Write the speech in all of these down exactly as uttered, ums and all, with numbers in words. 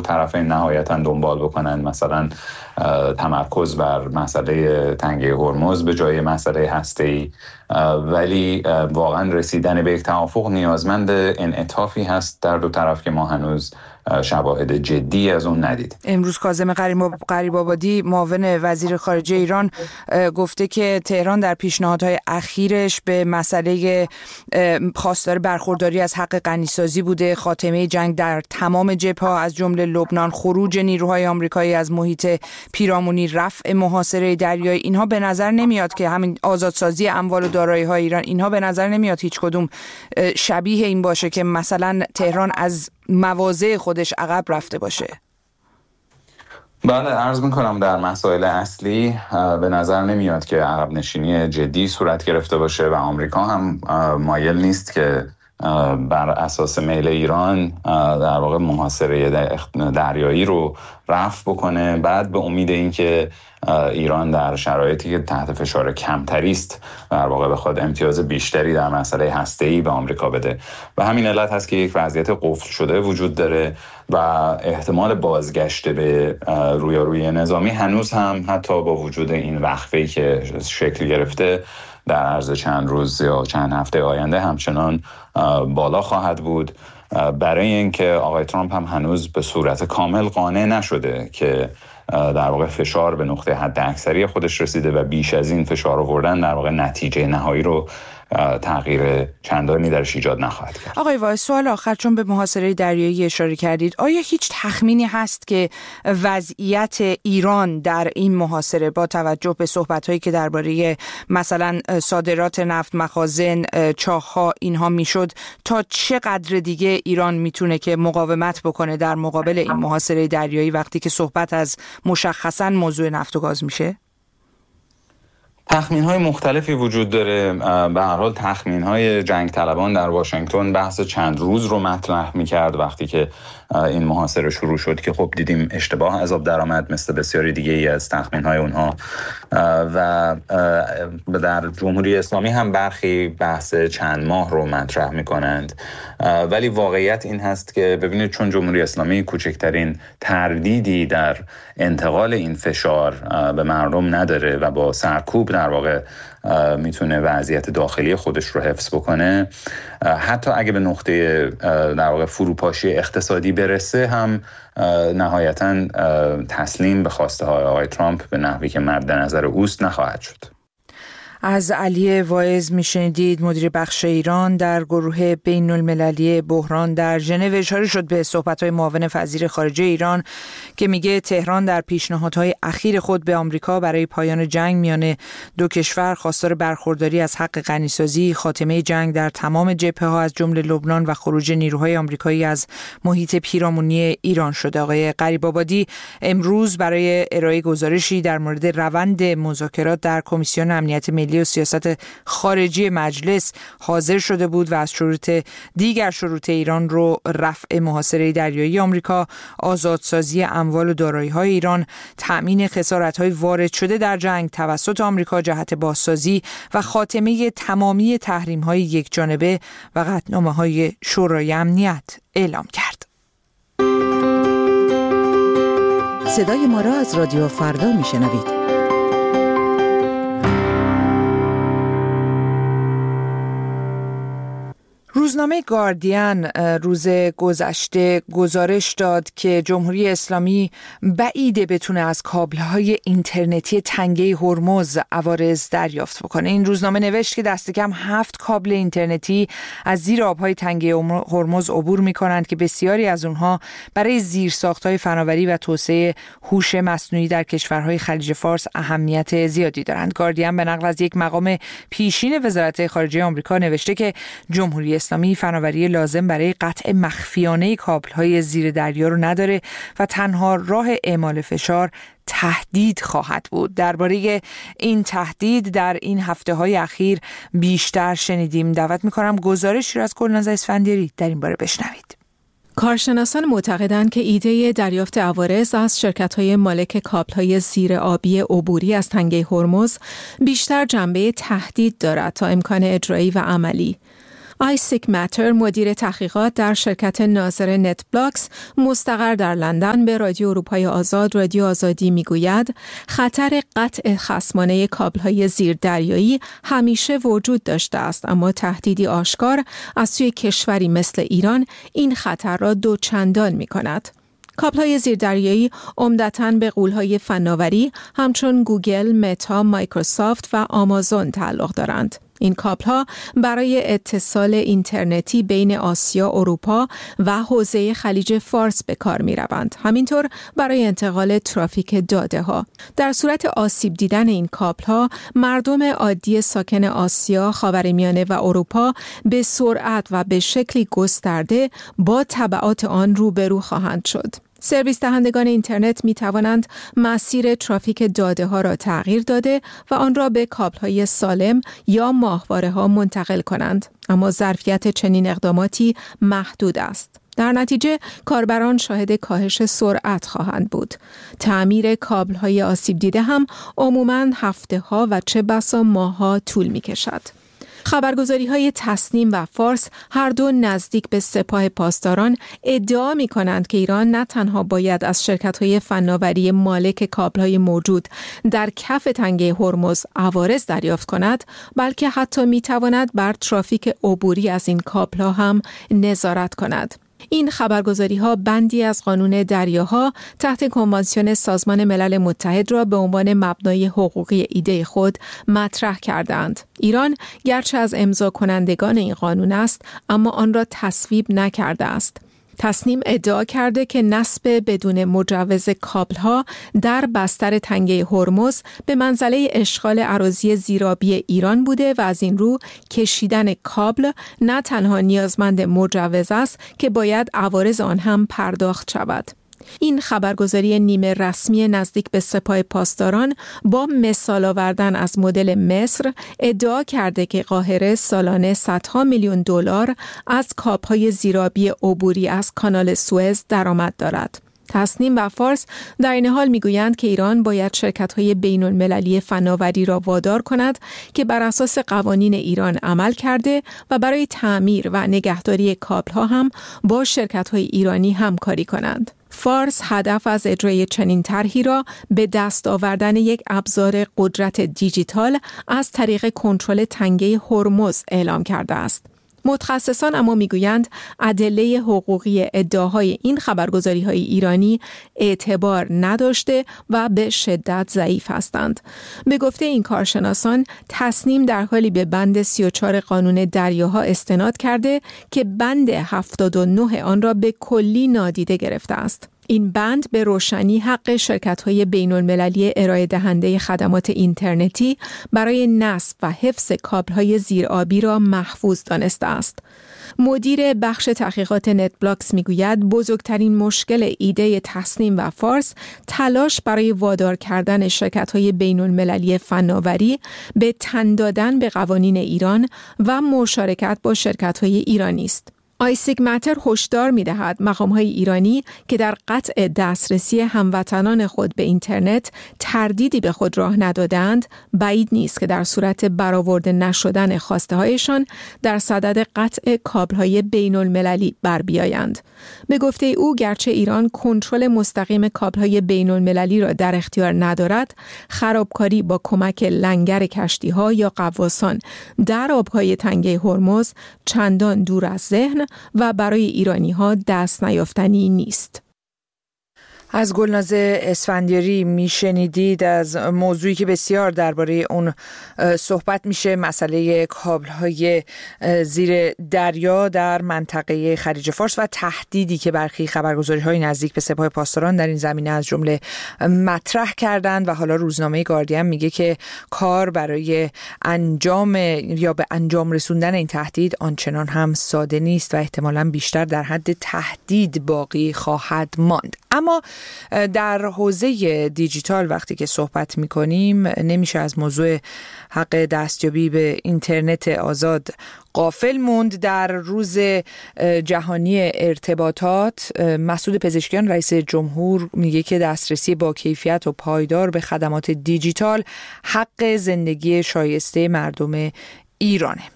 طرفین نهایتا دنبال بکنن، مثلا تمرکز بر مسئله تنگه هرمز به جای مسئله هسته‌ای، ولی واقعا رسیدن به یک توافق نیازمند انعطافی هست در دو طرف که ما هنوز شواهد جدی از اون ندید. امروز کاظم غریب‌آبادی معاون وزیر خارجه ایران گفته که تهران در پیشنهادهای اخیرش به مسئله خواستار برخورداری از حق غنیسازی بوده، خاتمه جنگ در تمام جبهه‌ها از جمله لبنان، خروج نیروهای آمریکایی از محیط پیرامونی، رفع محاصره دریایی، اینها به نظر نمیاد که همین آزادسازی اموال و دارایی‌های ایران، اینها به نظر نمیاد هیچ کدوم شبیه این باشه که مثلا تهران از مواضع خودش عقب رفته باشه. بله، عرض میکنم در مسائل اصلی به نظر نمیاد که عقب نشینی جدی صورت گرفته باشه و آمریکا هم مایل نیست که بر اساس میل ایران در واقع محاصره دریایی رو رفع بکنه، بعد به امید اینکه ایران در شرایطی که تحت فشار کمتری است در واقع بخواد امتیاز بیشتری در مسئله هسته‌ای به آمریکا بده. و همین علت هست که یک وضعیت قفل شده وجود داره و احتمال بازگشت به رویارویی نظامی هنوز هم حتی با وجود این وقفه‌ای که شکل گرفته در عرض چند روز یا چند هفته آینده همچنان بالا خواهد بود، برای اینکه آقای ترامپ هم هنوز به صورت کامل قانع نشده که در واقع فشار به نقطه حد اکثری خودش رسیده و بیش از این فشار آوردن در واقع نتیجه نهایی رو تغییر چندانی درش ایجاد نخواهد کرد. آقای وایس، سوال آخر، چون به محاصره دریایی اشاره کردید، آیا هیچ تخمینی هست که وضعیت ایران در این محاصره با توجه به صحبت‌هایی که درباره مثلا صادرات نفت، مخازن، چاه‌ها اینها میشد، تا چه قدر دیگه ایران میتونه که مقاومت بکنه در مقابل این محاصره دریایی وقتی که صحبت از مشخصاً موضوع نفت و گاز میشه؟ تخمین‌های مختلفی وجود داره. به هر حال تخمین‌های جنگ طلبان در واشنگتن بحث چند روز رو مطرح می‌کرد وقتی که این محاصره شروع شد که خب دیدیم اشتباه از آب درآمد مثل بسیاری دیگه ای از تخمین‌های اونها، و در جمهوری اسلامی هم برخی بحث چند ماه رو مطرح می‌کنند، ولی واقعیت این هست که ببینید چون جمهوری اسلامی کوچکترین تردیدی در انتقال این فشار به مردم نداره و با سرکوب در واقع میتونه وضعیت داخلی خودش رو حفظ بکنه، حتی اگه به نقطه در واقع فروپاشی اقتصادی برسه هم نهایتاً تسلیم به خواسته های آقای ترامپ به نحوی که مد نظر اوست نخواهد شد. از علی واعظ میشنیدید، مدیر بخش ایران در گروه بین المللی بحران در ژنو. اشاره شد به صحبت‌های معاون وزیر خارجه ایران که میگه تهران در پیشنهادهای اخیر خود به آمریکا برای پایان جنگ میان دو کشور خواستار برخورداری از حق غنیسازی، خاتمه جنگ در تمام جبهه‌ها از جمله لبنان و خروج نیروهای آمریکایی از محیط پیرامونی ایران شده. آقای غریب‌آبادی امروز برای ارائه گزارشی در مورد روند مذاکرات در کمیسیون امنیت ملی و سیاست خارجی مجلس حاضر شده بود و از شروط دیگر شروط ایران رو رفع محاصره دریایی آمریکا، آزادسازی اموال و دارایی‌های ایران، تأمین خسارت‌های وارد شده در جنگ توسط آمریکا جهت بازسازی و خاتمه تمامی تحریم‌های یکجانبه و قطعنامه‌های شورای امنیت اعلام کرد. صدای ما را از رادیو فردا میشنوید. روزنامه گاردین روز گذشته گزارش داد که جمهوری اسلامی بعیده بتونه از کابل‌های اینترنتی تنگه هرمز عوارض دریافت بکنه. این روزنامه نوشت که دست کم هفت کابل اینترنتی از زیر آب‌های تنگه هرمز عبور می‌کنند که بسیاری از اونها برای زیرساخت‌های فناوری و توسعه هوش مصنوعی در کشورهای خلیج فارس اهمیت زیادی دارند. گاردین به نقل از یک مقام پیشین وزارت خارجه آمریکا نوشته که جمهوری اسلامی فناوری لازم برای قطع مخفیانه کابل‌های زیر دریا رو نداره و تنها راه اعمال فشار تهدید خواهد بود. درباره این تهدید در این هفته‌های اخیر بیشتر شنیدیم. دعوت می‌کنم گزارشی را از گلناز اسفندیاری در این باره بشنوید. کارشناسان معتقدند که ایده دریافت عوارض از شرکت‌های مالک کابل‌های زیر آبی عبوری از تنگه هرمز بیشتر جنبه تهدید دارد تا امکان اجرایی و عملی. آیسیک ماتر، مدیر تحقیقات در شرکت ناظر نت بلاکس مستقر در لندن، به رادیو اروپای آزاد رادیو آزادی میگوید خطر قطع خصمانه کابل‌های زیردریایی همیشه وجود داشته است، اما تهدیدی آشکار از سوی کشوری مثل ایران این خطر را دوچندان می‌کند. کابل‌های زیردریایی عمدتاً به غول‌های فناوری همچون گوگل، متا، مایکروسافت و آمازون تعلق دارند. این کابل‌ها برای اتصال اینترنتی بین آسیا، اروپا و حوزه خلیج فارس به کار می‌روند. همینطور برای انتقال ترافیک داده‌ها. در صورت آسیب دیدن این کابل‌ها، مردم عادی ساکن آسیا، خاورمیانه و اروپا به سرعت و به شکلی گسترده با تبعات آن روبرو خواهند شد. سرویس دهندگان اینترنت می توانند مسیر ترافیک داده ها را تغییر داده و آن را به کابل های سالم یا ماهواره ها منتقل کنند، اما ظرفیت چنین اقداماتی محدود است. در نتیجه کاربران شاهد کاهش سرعت خواهند بود. تعمیر کابل های آسیب دیده هم عموماً هفته ها و چه بسا ماه ها طول می کشد. خبرگزاری های تصنیم و فارس هر دو نزدیک به سپاه پاسداران ادعا می کنند که ایران نه تنها باید از شرکت های فناوری مالک کابل های موجود در کف تنگه هرمز عوارض دریافت کند، بلکه حتی می تواند بر ترافیک عبوری از این کابل ها هم نظارت کند. این خبرگزاری ها بندی از قانون دریاها تحت کنوانسیون سازمان ملل متحد را به عنوان مبنای حقوقی ایده خود مطرح کردند. ایران گرچه از امضا کنندگان این قانون است، اما آن را تصویب نکرده است. تصنیم ادعا کرده که نصب بدون مجوز کابل‌ها در بستر تنگه هرمز به منزله اشغال اراضی زیرآبی ایران بوده و از این رو کشیدن کابل نه تنها نیازمند مجوز است که باید عوارض آن هم پرداخت شود. این خبرگزاری نیمه رسمی نزدیک به سپاه پاسداران با مثال آوردن از مدل مصر ادعا کرده که قاهره سالانه صدها میلیون دلار از کابل‌های زیرآبی عبوری از کانال سوئز درآمد دارد. تصنیم و فارس در این حال میگویند که ایران باید شرکت‌های بین‌المللی فناوری را وادار کند که بر اساس قوانین ایران عمل کرده و برای تعمیر و نگهداری کابل‌ها هم با شرکت‌های ایرانی همکاری کنند. فارس هدف از اجرای چنین طرحی را به دست آوردن یک ابزار قدرت دیجیتال از طریق کنترل تنگه هرمز اعلام کرده است. متخصصان اما میگویند ادله حقوقی ادعاهای این خبرگزاری‌های ایرانی اعتبار نداشته و به شدت ضعیف هستند. به گفته این کارشناسان، تصنیم در حالی به بند سی و چهار قانون دریاها استناد کرده که بند هفتاد و نه آن را به کلی نادیده گرفته است. این بند به روشنی حق شرکت‌های بین‌المللی ارائه دهنده خدمات اینترنتی برای نصب و حفظ کابل‌های زیرآبی را محفوظ دانسته است. مدیر بخش تحقیقات نت بلاکس میگوید بزرگترین مشکل ایده تصنیم و فارس تلاش برای وادار کردن شرکت‌های بین‌المللی فناوری به تن دادن به قوانین ایران و مشارکت با شرکت‌های ایرانی است. آیسیک ماتر هشدار می‌دهد مقام‌های ایرانی که در قطع دسترسی هموطنان خود به اینترنت تردیدی به خود راه ندادند، بعید نیست که در صورت برآورده نشدن خواسته‌هایشان در صدد قطع کابل‌های بین‌المللی بر بیایند. به گفته او گرچه ایران کنترل مستقیم کابل‌های بین‌المللی را در اختیار ندارد، خرابکاری با کمک لنگر کشتی‌ها یا غواصان در آب‌های تنگه هرمز چندان دور از ذهن و برای ایرانی‌ها دست نیافتنی نیست. از گلنازه اسفندیاری میشنیدید از موضوعی که بسیار درباره اون صحبت میشه، مسئله کابل‌های زیر دریا در منطقه خلیج فارس و تهدیدی که برخی خبرگزاری‌های نزدیک به سپاه پاسداران در این زمینه از جمله مطرح کردند و حالا روزنامه گاردین میگه که کار برای انجام یا به انجام رسوندن این تهدید آنچنان هم ساده نیست و احتمالاً بیشتر در حد تهدید باقی خواهد ماند. اما در حوزه دیجیتال وقتی که صحبت می‌کنیم نمیشه از موضوع حق دستیابی به اینترنت آزاد غافل موند. در روز جهانی ارتباطات مسعود پزشکیان رئیس جمهور میگه که دسترسی با کیفیت و پایدار به خدمات دیجیتال حق زندگی شایسته مردم ایرانه.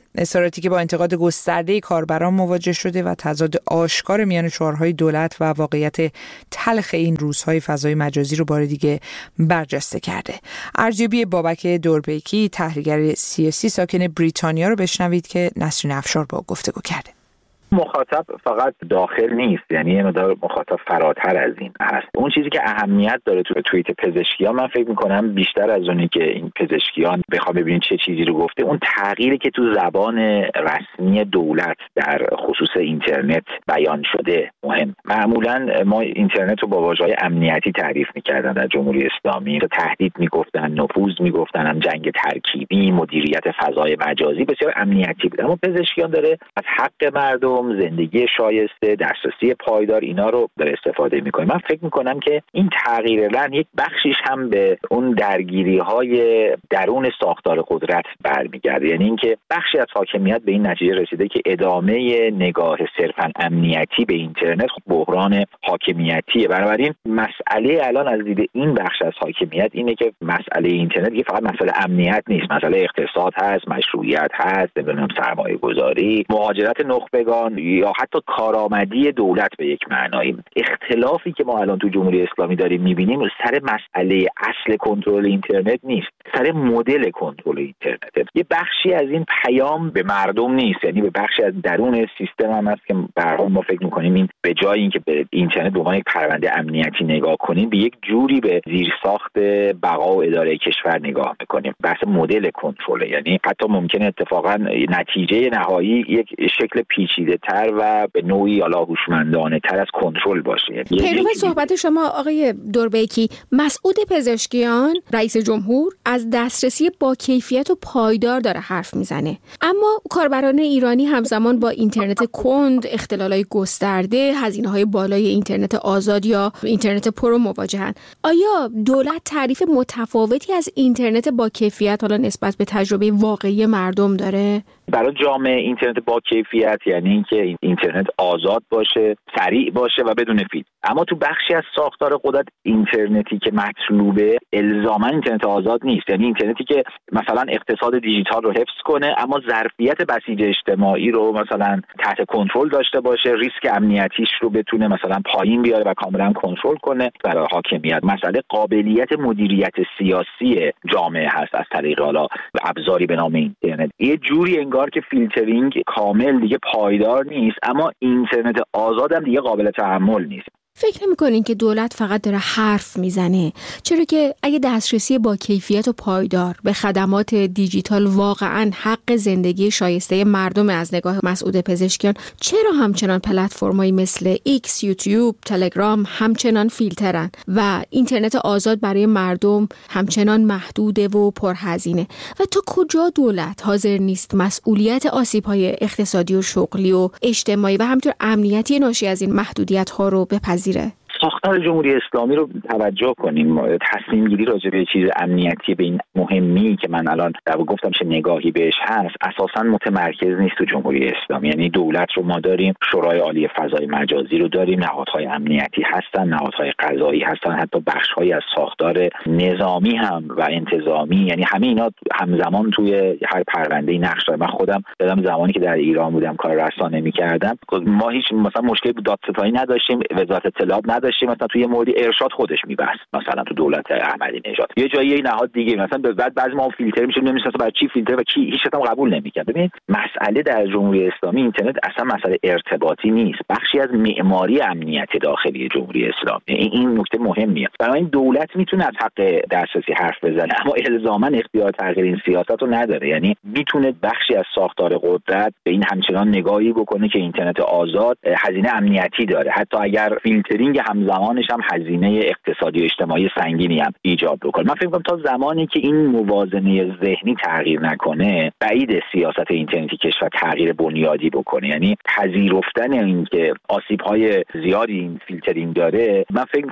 اظهاراتی که با انتقاد گسترده کاربران مواجه شده و تضاد آشکار میان شعارهای دولت و واقعیت تلخ این روزهای فضای مجازی رو بار دیگه برجسته کرده. ارزیابی بابک دوربیکی، تحلیلگر سیاسی ساکن بریتانیا رو بشنوید که نسرین افشار با گفتگو کرده. مخاطب فقط داخل نیست، یعنی یه مقدار مخاطب فراتر از این هست. اون چیزی که اهمیت داره تو توییت پزشکیان، من فکر میکنم بیشتر از اونی که این پزشکیان بخوام ببینید چه چیزی رو گفته، اون تغییری که تو زبان رسمی دولت در خصوص اینترنت بیان شده مهم. معمولا ما اینترنت رو با واژه‌های امنیتی تعریف میکردن در جمهوری اسلامی، تهدید میگفتن، نفوذ میگفتن، هم جنگ ترکیبی، مدیریت فضای مجازی، بسیار امنیتی بود. اما پزشکیان داره از حق مردم، زندگی شایسته، دسترسی پایدار، اینا رو داره استفاده میکنه. من فکر میکنم که این تغییر رن یک بخشیش هم به اون درگیری‌های درون ساختار قدرت برمیگرده، یعنی اینکه بخشی از حاکمیت به این نتیجه رسیده که ادامه نگاه صرفاً امنیتی به اینترنت بحران حاکمیتیه. بنابراین مسئله الان از دید این بخش از حاکمیت اینه که مسئله اینترنت دیگه فقط مسئله امنیت نیست، مسئله اقتصاد هست، مشروعیت هست، نمیدونم سرمایه گذاری، مهاجرت نخبگان یا حتی کارآمدی دولت به یک معنایی. اختلافی که ما الان تو جمهوری اسلامی داریم میبینیم سر مسئله اصل کنترل اینترنت نیست، سر مدل کنترل اینترنت. یه بخشی از این پیام به مردم نیست، یعنی به بخشی از درون سیستم هم هست که به هر حال ما فکر میکنیم این به جای اینکه به اینترنت به عنوان یک پرونده امنیتی نگاه کنیم، به یک جوری به زیرساخت بقا و اداره کشور نگاه میکنیم. بحث مدل کنترل، یعنی حتی ممکنه اتفاقا نتیجه نهایی یک شکل پیچیده تر و به نوعی حالا هوشمندانه تر از کنترل باشه. پیرو صحبت شما آقای دوربیکی، مسعود پزشکیان رئیس جمهور از دسترسی با کیفیت و پایدار داره حرف میزنه، اما کاربران ایرانی همزمان با اینترنت کند، اختلالای گسترده، هزینه‌های بالای اینترنت آزاد یا اینترنت پرو مواجهن. آیا دولت تعریف متفاوتی از اینترنت با کیفیت حالا نسبت به تجربه واقعی مردم داره؟ برای جامعه اینترنت با کیفیت یعنی اینکه اینترنت آزاد باشه، سریع باشه و بدون فیلتر. اما تو بخشی از ساختار قدرت اینترنتی که مطلوبه الزاما اینترنت آزاد نیست، یعنی اینترنتی که مثلا اقتصاد دیجیتال رو حفظ کنه اما ظرفیت بسیج اجتماعی رو مثلا تحت کنترل داشته باشه، ریسک امنیتیش رو بتونه مثلا پایین بیاره و کاملا کنترل کنه. برای حاکمیت مسئله قابلیت مدیریت سیاسی جامعه هست از طریق حالا ابزاری به نام اینترنت. یه جوری انگار که فیلترینگ کامل دیگه پایدار نیست، اما اینترنت آزاد هم دیگه قابل تحمل نیست. فکر نمی‌کنین که دولت فقط داره حرف میزنه؟ چرا که اگه دسترسی با کیفیت و پایدار به خدمات دیجیتال واقعاً حق زندگی شایسته مردم از نگاه مسعود پزشکیان، چرا همچنان پلتفرمایی مثل ایکس، یوتیوب، تلگرام همچنان فیلترن و اینترنت آزاد برای مردم همچنان محدوده و پرهزینه؟ و تا کجا دولت حاضر نیست مسئولیت آسیب‌های اقتصادی و شغلی و اجتماعی و همینطور امنیتی ناشی از این محدودیت‌ها رو بپذیره؟ ساختار جمهوری اسلامی رو توجه کنیم. تصمیم گیری راجع به چیز امنیتی به این مهمی که من الان در گفتم چه نگاهی بهش هست اساساً متمرکز نیست تو جمهوری اسلامی. یعنی دولت رو ما داریم، شورای عالی فضای مجازی رو داریم، نهادهای امنیتی هستن، نهادهای قضایی هستن، حتی بخش‌هایی از ساختار نظامی هم و انتظامی، یعنی همه اینا همزمان توی هر پرونده‌ای نقش دارن. من خودم دادم زمانی که در ایران بودم کار رسانه می‌کردم، ما هیچ مثلا مشکلی با دادستانی نداشتیم، وزارت اطلاعات داشتیم، مثلا توی مورد ارشاد خودش میبست، مثلا تو دولت احمدی نژاد یه جایی یه نهاد دیگه مثلا بعد بعضی ما فیلتر میشیم نمی‌دونیم برای چی فیلتر و کی هیچ کس قبول نمی‌کنه. ببین مسئله در جمهوری اسلامی اینترنت اصلا مسئله ارتباطی نیست، بخشی از معماری امنیت داخلی جمهوری اسلامی. این این نکته مهمیه. برای این دولت میتونه از حق دسترسی حرف بزنه اما الزاما اختیار تغییر این سیاست رو نداره. یعنی میتونه بخشی از ساختار قدرت به این همچنان نگاهی بکنه که اینترنت آزاد هزینه امنیتی داره، حتی اگر فیلترینگ همزمانش هم هزینه اقتصادی و اجتماعی سنگینی هم ایجاد بکنه. من فکر می‌کنم تا زمانی که این موازنه ذهنی تغییر نکنه بعید سیاست اینترنتی کشور تغییر بنیادی بکنه. یعنی پذیرفتن این که آسیب‌های زیادی این فیلترینگ داره، من فکر می‌کنم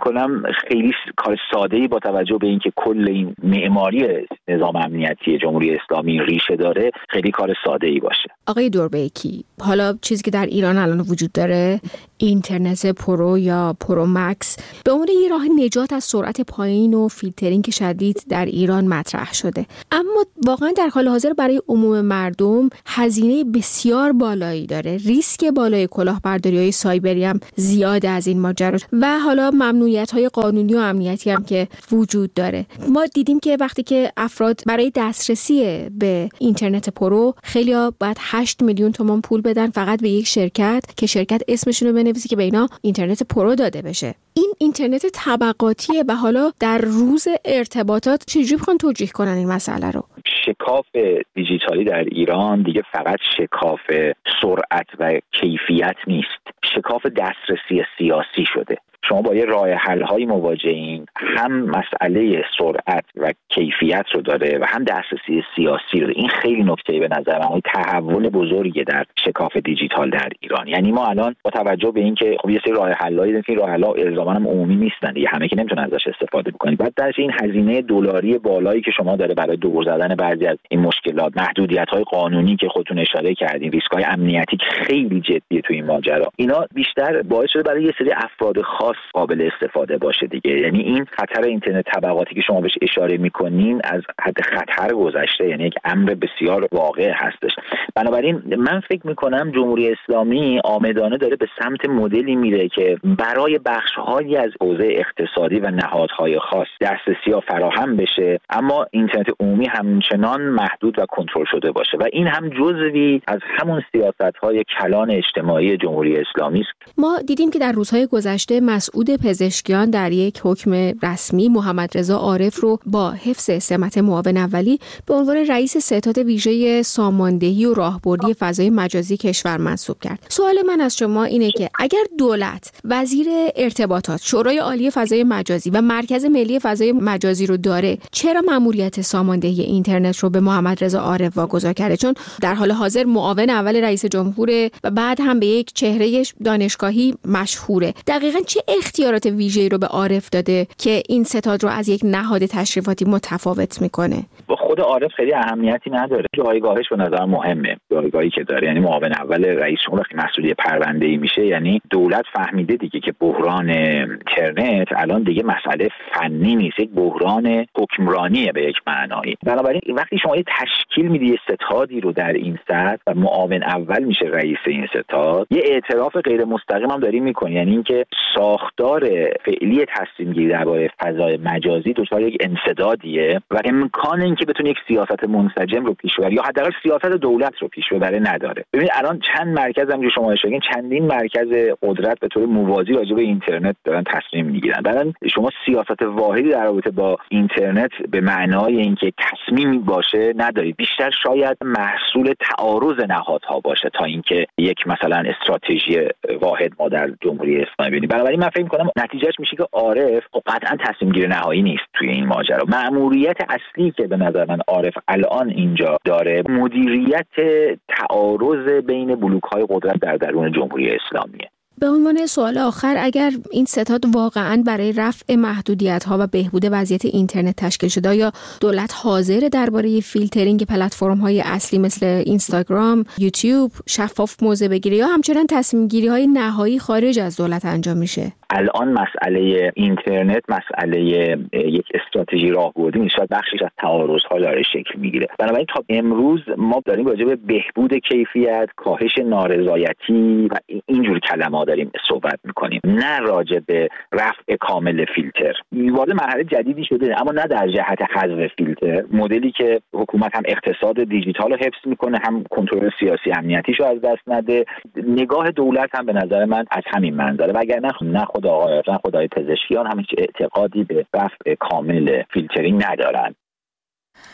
میکنم خیلی کار ساده‌ای با توجه به اینکه کل این معماری نظام امنیتی جمهوری اسلامی ریشه داره خیلی کار ساده‌ای باشه. آقای دوربیکی، حالا چیزی که در ایران الان وجود داره اینترنت پرو یا پرو مکس به عنوان یه راه نجات از سرعت پایین و فیلترینگ شدید در ایران مطرح شده، اما واقعا در حال حاضر برای عموم مردم هزینه بسیار بالایی داره، ریسک بالای کلاهبرداری‌های سایبری هم زیاده از این ماجرا و حالا ممنوعیت‌های قانونی و امنیتی هم که وجود داره. ما دیدیم که وقتی که افراد برای دسترسی به اینترنت پرو خیلی‌ها باید هشت میلیون تومان پول بدن فقط به یک شرکت که شرکت اسمشون رو بنویسه که به اینا اینترنت پرو داده بشه. این اینترنت طبقاتیه و حالا در روز ارتباطات چجوری بخوان توجیه کنن این مسئله رو؟ شکاف دیجیتالی در ایران دیگه فقط شکاف سرعت و کیفیت نیست، شکاف دسترسی سیاسی شده. شما با یه راه حل‌های مواجهین، هم مسئله سرعت و کیفیت رو داره و هم دسترسی سیاسی رو. این خیلی نکته به نظر من تحول بزرگی در شکاف دیجیتال در ایران. یعنی ما الان با توجه به اینکه خب یه سری راه حل‌هایی داریم که راه حل‌ها الزاماً هم عمومی نیستن دیگه، همه که نمیتونن ازش استفاده بکنن. بعد درش این هزینه دلاری بالایی که شما داره برای دور زدن بعضی از این مشکلات، محدودیت‌های قانونی که خودتون اشاره کردین، ریسک‌های امنیتی که خیلی جدیه تو این ماجرا، اینا بیشتر باعث شده برای یه سری افراد خاص قابل استفاده باشه دیگه. یعنی این خطر اینترنت طبقاتی که شما بهش اشاره میکنین از حد خطر گذشته، یعنی یک امر بسیار واقع هستش. بنابراین من فکر میکنم جمهوری اسلامی آمدانه داره به سمت مدلی میره که برای بخش‌هایی از حوزه اقتصادی و نهادهای خاص دسترسی ها فراهم بشه، اما اینترنت عمومی همچنان محدود و کنترل شده باشه و این هم جزوی از همون سیاست‌های کلان اجتماعی جمهوری اسلامی است. ما دیدیم که در روزهای گذشته مسعود پزشکیان در یک حکم رسمی محمد رضا عارف رو با حفظ سمت معاون اولی به عنوان رئیس ستاد ویژه ساماندهی و راهبردی فضای مجازی کشور منصوب کرد. سوال من از شما اینه که اگر دولت، وزیر ارتباطات، شورای عالی فضای مجازی و مرکز ملی فضای مجازی رو داره، چرا مأموریت ساماندهی اینترنت رو به محمد رضا عارف واگذار کرده؟ چون در حال حاضر معاون اول رئیس جمهور و بعد هم به یک چهره دانشگاهی مشهوره. دقیقاً چه اختیارات ویژه‌ای رو به عارف داده که این ستاد رو از یک نهاد تشریفاتی متفاوت میکنه؟ خود عارف خیلی اهمیتی نداره، جایگاهش به نظر مهمه، جایگاهی که داره. یعنی معاون اول رئیس جمهور وقتی مسئول پرونده‌ای میشه، یعنی دولت فهمیده دیگه که بحران اینترنت الان دیگه مسئله فنی نیست، یک بحران حکمرانیه به یک معنایی. بنابراین وقتی شما یه تشکیل میدی ستادی رو در این سطح و معاون اول میشه رئیس این ستاد، یه اعتراف غیر مستقیم هم داریم میکنی، یعنی اینکه ساختار فعلی تصمیم گیری درباره فضای مجازی دچار یک انسدادیه و امکان اینکه بتونه یک سیاست منسجم رو پیش ببره یا حداقل سیاست دولت رو پیش ببره نداره. ببینید الان چند مرکز هم که شما اشاره کردین، چندین مرکز قدرت به طور موازی راجع به اینترنت دارن تصمیم میگیرن. بعدن شما سیاست واحدی در رابطه با اینترنت به معنای اینکه تصمیمی باشه ندارید، بیشتر شاید محصول تعارض نهادها باشه تا اینکه یک مثلا استراتژی واحد ما در جمهوری اسلامی ببینید. بنابراین من فکر می‌کنم نتیجهش میشه که عارف قطعا تصمیم گیر نهایی نیست توی این ماجرا. مأموریت اصلی که به نظر من عارف الان اینجا داره مدیریت تعارض بین بلوک‌های قدرت در درون جمهوری اسلامیه. به عنوان سوال آخر، اگر این ستاد واقعاً برای رفع محدودیت‌ها و بهبود وضعیت اینترنت تشکیل شده، یا دولت حاضر درباره فیلترینگ پلتفرم‌های اصلی مثل اینستاگرام، یوتیوب شفاف موضع بگیره یا همچنان تصمیم‌گیری‌های نهایی خارج از دولت انجام میشه؟ الان مسئله اینترنت مسئله یک استراتژی راهبردی نیست، شاید بخشش از تعارض‌ها داره شکل میگیره. بنابراین تا امروز ما داریم راجع به بهبود کیفیت، کاهش نارضایتی و اینجور کلمات داریم صحبت میکنیم، نه راجع به رفع کامل فیلتر. وارد مرحله جدیدی شده، اما نه در جهت حذف فیلتر، مدلی که حکومت هم اقتصاد دیجیتال رو حفظ میکنه، هم کنترل سیاسی امنیتیش رو از دست نده. نگاه دولت هم به نظر من از همین منظره، وگرنه نه خود آقای نه خدای پزشکیان هم هیچ اعتقادی به رفع کامل فیلترینگ ندارن.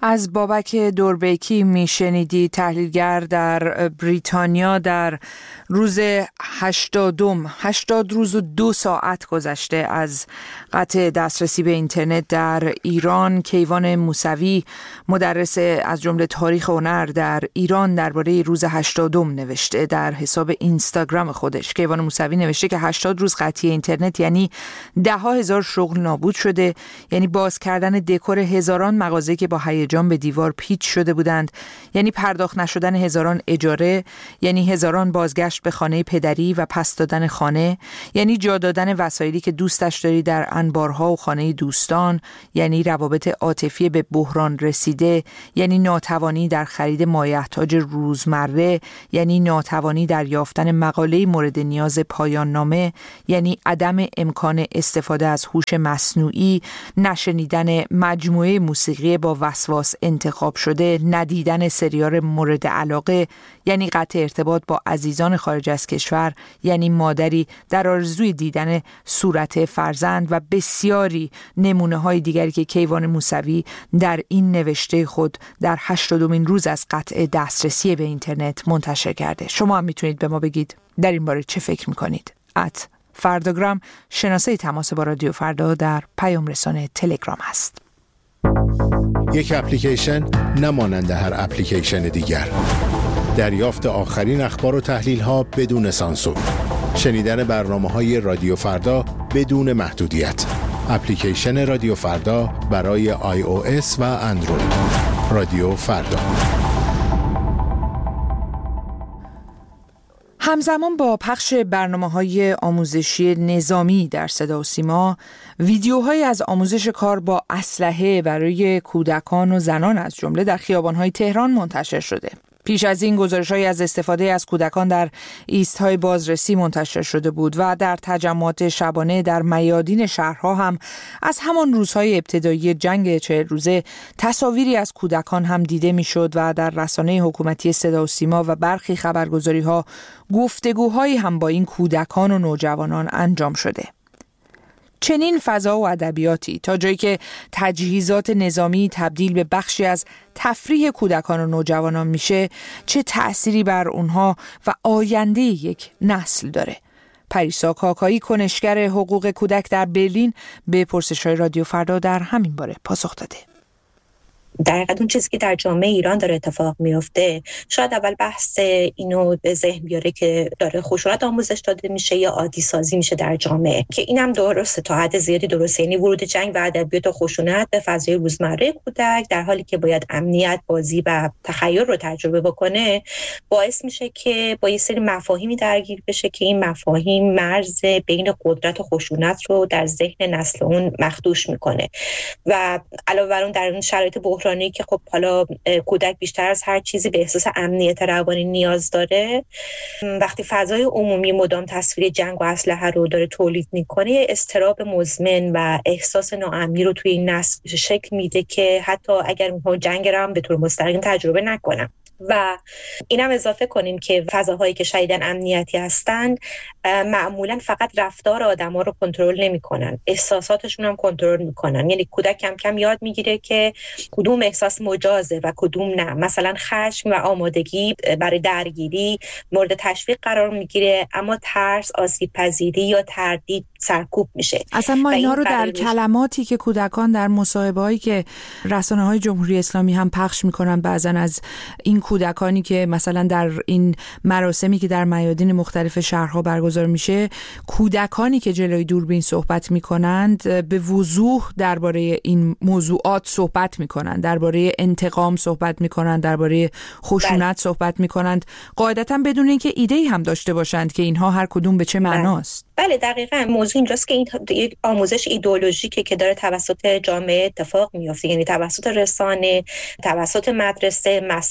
از بابک دوربیکی میشنیدی، تحلیلگر در بریتانیا. در روز هشتادم هشتاد روز و دو ساعت گذشته از قطع دسترسی به اینترنت در ایران، کیوان موسوی مدرس از جمله تاریخ هنر در ایران درباره روز هشتادم نوشته در حساب اینستاگرام خودش. کیوان موسوی نوشته که هشتاد روز قطعی اینترنت یعنی ده ها هزار شغل نابود شده، یعنی باز کردن دکور هزاران مغازه که با هیجان به دیوار پیچ شده بودند، یعنی پرداخت نشدن هزاران اجاره، یعنی هزاران بازگشت به خانه پدری و پس دادن خانه، یعنی جا دادن وسایلی که دوستش داری در انبارها و خانه دوستان، یعنی روابط عاطفی به بحران رسیده، یعنی ناتوانی در خرید مایحتاج روزمره، یعنی ناتوانی در یافتن مقاله مورد نیاز پایان نامه، یعنی عدم امکان استفاده از هوش مصنوعی، نشنیدن مجموعه موسیقی با وسواس انتخاب شده، ندیدن سریال مورد علاقه، یعنی قطع ارتباط با عزیزان خارج از کشور، یعنی مادری در آرزوی دیدن صورت فرزند و بسیاری نمونه های دیگری که کیوان موسوی در این نوشته خود در هشتادمین روز از قطع دسترسی به اینترنت منتشر کرده. شما هم میتونید به ما بگید در این باره چه فکر میکنید. ات فرداگرام شناسه تماس با رادیو فردا در پیام رسانه تلگرام هست. یک اپلیکیشن نمانند هر اپلیکیشن دیگر. دریافت آخرین اخبار و تحلیل ها بدون سانسور. شنیدن برنامه‌های رادیو فردا بدون محدودیت. اپلیکیشن رادیو فردا برای آی او اس و اندروید. رادیو فردا. همزمان با پخش برنامه‌های آموزشی نظامی در صدا و سیما، ویدیوهایی از آموزش کار با اسلحه برای کودکان و زنان از جمله در خیابان‌های تهران منتشر شده. پیش از این گزارش‌هایی از استفاده از کودکان در ایست‌های بازرسی منتشر شده بود و در تجمعات شبانه در میادین شهرها هم از همان روزهای ابتدایی جنگ چهل روزه تصاویری از کودکان هم دیده می‌شد و در رسانه حکومتی صدا و سیما و برخی خبرگزاری‌ها گفتگوهایی هم با این کودکان و نوجوانان انجام شده. چنین فضا و ادبیاتی تا جایی که تجهیزات نظامی تبدیل به بخشی از تفریح کودکان و نوجوانان میشه، چه تأثیری بر اونها و آینده یک نسل داره؟ پریسا کاکایی، کنشگر حقوق کودک در برلین، به پرسش‌های رادیو فردا در همین باره پاسخ داده. در حقیقت اون چیزی که در جامعه ایران داره اتفاق میفته، شاید اول بحث اینو به ذهن بیاره که داره خشونت آموزش داده میشه یا عادی سازی میشه در جامعه، که اینم درسته، تا حد زیادی درسته. یعنی ورود جنگ و ادبیات و خشونت به فضای روزمره کودک در حالی که باید امنیت، بازی و تخیل رو تجربه بکنه، باعث میشه که با یه سری مفاهیمی درگیر بشه که این مفاهیم مرز بین قدرت و خشونت رو در ذهن نسل اون مخدوش میکنه. و علاوه بر اون در این شرایط بحرانی که خب حالا کودک بیشتر از هر چیزی به احساس امنیت روانی نیاز داره، وقتی فضای عمومی مدام تصویر جنگ و اسلحه رو داره تولید میکنه، اضطراب مزمن و احساس ناامنی رو توی این نسل شکل میده که حتی اگر اونها جنگ رو هم به طور مستقیم تجربه نکنن. و اینم اضافه کنیم که فضاهایی که شدیداً امنیتی هستن معمولاً فقط رفتار آدم‌ها رو کنترل نمی‌کنن، احساساتشون هم کنترل می‌کنن. یعنی کودک کم کم یاد میگیره که کدوم احساس مجازه و کدوم نه. مثلا خشم و آمادگی برای درگیری مورد تشویق قرار میگیره، اما ترس، آسیب‌پذیری یا تردید سرکوب میشه. اصلا ما اینا رو در کلماتی که کودکان در مصاحبه‌هایی که رسانه‌های جمهوری اسلامی هم پخش می‌کنن، بعضاً از این کودکانی که مثلا در این مراسمی که در میادین مختلف شهرها برگزار میشه، کودکانی که جلوی دوربین صحبت میکنند به وضوح درباره این موضوعات صحبت میکنند، درباره انتقام صحبت میکنند، درباره خشونت صحبت میکنند، قاعدتا بدون اینکه ایده‌ای هم داشته باشند که اینها هر کدوم به چه معناست. بله دقیقاً. موضوع اینجاست که این آموزش ایدئولوژیکه که داره توسط جامعه اتفاق میفته، یعنی توسط رسانه، توسط مدرسه، مساجد،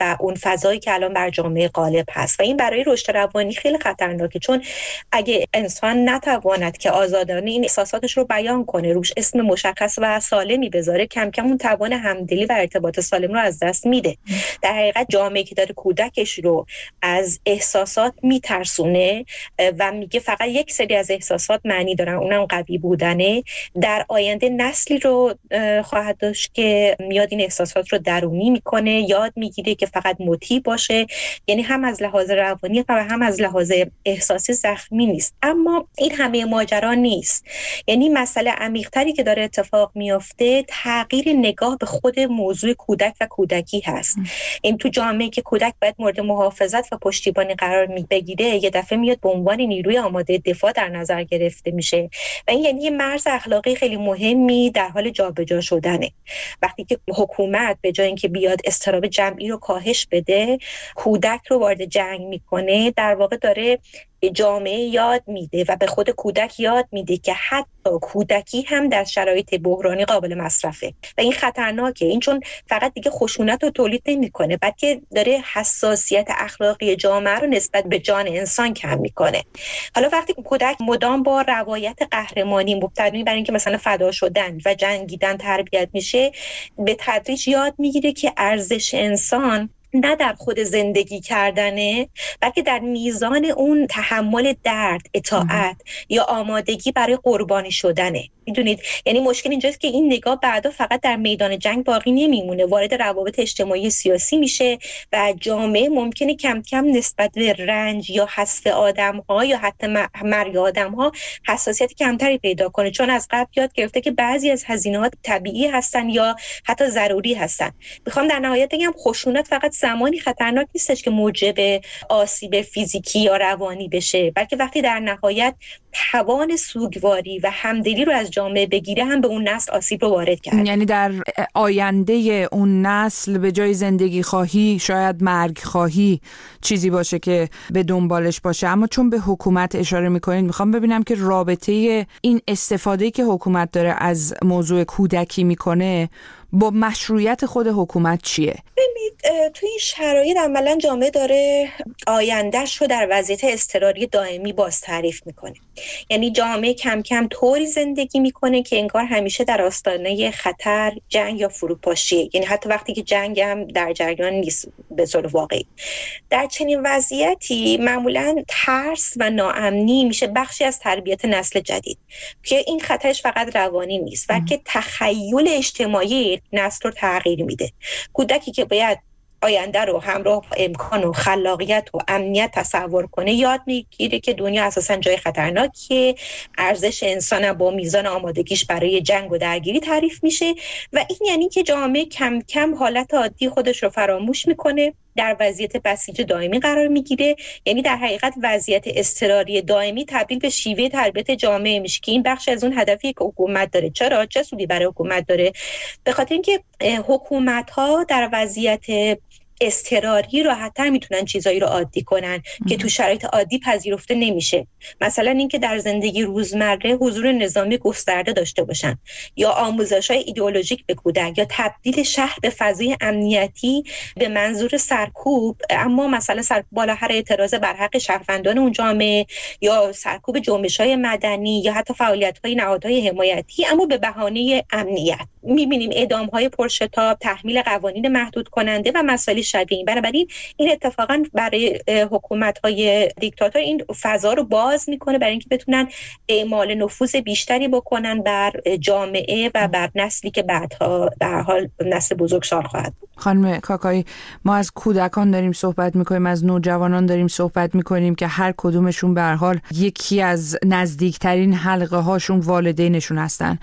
و اون فضایی که الان بر جامعه غالب هست و این برای رشد روانی خیلی خطرناکه، چون اگه انسان نتواند که آزادانه این احساساتش رو بیان کنه، روش اسم مشخص و سالمی بذاره، کم کم اون توان همدلی و ارتباط سالم رو از دست میده. در حقیقت جامعه که داره کودکش رو از احساسات میترسونه و میگه فقط یک سری از احساسات معنی دارن، اونم قوی بودنه، در آینده نسلی رو خواهد داشت که میاد این احساسات رو درونی میکنه، یاد میگیره که فقط مطیع باشه، یعنی هم از لحاظ روانی و هم از لحاظ احساسی زخمی نیست. اما این همه ماجرا نیست. یعنی مسئله عمیق‌تری که داره اتفاق میفته تغییر نگاه به خود موضوع کودک و کودکی هست. این تو جامعه که کودک باید مورد محافظت و پشتیبانی قرار بگیره، یه دفعه میاد به عنوان نیروی آماده دفاع در نظر گرفته میشه و این یعنی یه مرز اخلاقی خیلی مهمی در حال جابجا شدنه. وقتی که حکومت به جای اینکه بیاد اضطراب جمعی رو کاهش بده، کودک رو وارد جنگ میکنه، در واقع داره جامعه یاد میده و به خود کودک یاد میده که حتی کودکی هم در شرایط بحرانی قابل مصرفه و این خطرناکه. این چون فقط دیگه خشونت رو تولید نمیکنه، بلکه داره حساسیت اخلاقی جامعه رو نسبت به جان انسان کم میکنه. حالا وقتی کودک مدام با روایت قهرمانی مبتنی بر اینکه مثلا فدا شدن و جنگیدن تربیت میشه، به تدریج یاد میگیره که ارزش انسان نه در خود زندگی کردنه، بلکه در میزان اون تحمل درد، اطاعت یا آمادگی برای قربانی شدنه. میدونید، یعنی مشکل اینجاست که این نگاه بعدا فقط در میدان جنگ باقی نمیمونه، وارد روابط اجتماعی سیاسی میشه و جامعه ممکنه کم کم نسبت به رنج یا حذف آدم‌ها یا حتی مرگ آدم‌ها حساسیت کمتری پیدا کنه، چون از قبل یاد گرفته که بعضی از هزینه‌ها طبیعی هستن یا حتی ضروری هستن. میخوام در نهایت بگم خشونت فقط زمانی خطرناک نیستش که موجب آسیب فیزیکی یا روانی بشه، بلکه وقتی در نهایت توان سوگواری و همدلی رو از جامعه بگیره، هم به اون نسل آسیب رو وارد کرد. یعنی در آینده اون نسل به جای زندگی خواهی شاید مرگ خواهی چیزی باشه که به دنبالش باشه. اما چون به حکومت اشاره میکنید، میخوام ببینم که رابطه این استفاده‌ای که حکومت داره از موضوع کودکی میکنه با مشروعیت خود حکومت چیه؟ ببینید، توی این شرایط عملاً جامعه داره آیندهش رو در وضعیت اضطراری دائمی باز تعریف میکنه. یعنی جامعه کم کم طوری زندگی میکنه که انگار همیشه در آستانه خطر، جنگ یا فروپاشیه، یعنی حتی وقتی که جنگ هم در جریان نیست به صورت واقعی. در چنین وضعیتی معمولاً ترس و ناامنی میشه بخشی از تربیت نسل جدید، که این خطرش فقط روانی نیست، بلکه تخیل اجتماعی نسل رو تغییر میده. کودکی که باید آینده رو همراه با امکان و خلاقیت و امنیت تصور کنه، یاد میگیره که دنیا اساساً جای خطرناکیه، ارزش انسان با میزان آمادگیش برای جنگ و درگیری تعریف میشه و این یعنی که جامعه کم کم حالت عادی خودش رو فراموش میکنه، در وضعیت بسیج دائمی قرار میگیره. یعنی در حقیقت وضعیت اضطراری دائمی تبدیل به شیوه تربیت جامعه میشه که این بخش از اون هدفی که حکومت داره. چرا؟ چه سودی برای حکومت داره؟ به خاطر اینکه حکومت ها در وضعیت اضطراری راحت‌تر میتونن چیزایی رو عادی کنن که تو شرایط عادی پذیرفته نمیشه. مثلا اینکه در زندگی روزمره حضور نظامی گسترده داشته باشن، یا آموزش‌های ایدئولوژیک به کودک، یا تبدیل شهر به فضای امنیتی به منظور سرکوب، اما مثلا سرکوب بالا هر اعتراض بر حق شهروندان اون جامعه، یا سرکوب جنبش‌های مدنی، یا حتی فعالیت‌های نهادهای حمایتی، اما به بهانه امنیت. می‌بینیم اعدام‌های پرشتاب، تحمیل قوانین محدود کننده و مسائل شبیه. بنابراین این اتفاقا برای حکومت‌های دیکتاتور این فضا رو باز میکنه برای اینکه بتونن اعمال نفوذ بیشتری بکنن بر جامعه و بر نسلی که بعدها به هر حال نسل بزرگسال خواهد بود. خانم کاکایی، ما از کودکان داریم صحبت میکنیم، از نوجوانان داریم صحبت میکنیم که هر کدومشون به هر حال یکی از نزدیکترین حلقه هاشون والدینشون هستن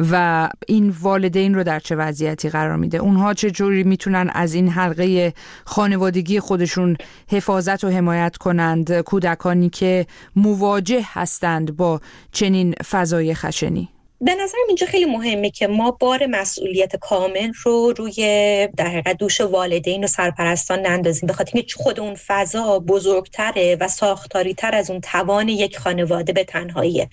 و این والدین رو در چه وضعیتی قرار میده؟ اونها چه جوری میتونن از این حلقه خانوادگی خودشون حفاظت و حمایت کنند، کودکانی که مواجه هستند با چنین فضای خشنی؟ به نظرم اینجا خیلی مهمه که ما بار مسئولیت کامل رو روی در حقیقت دوش والدین و سرپرستان نندازیم، به خاطر اینکه خود اون فضا بزرگتره و ساختاری تر از اون توان یک خانواده به تنهاییه.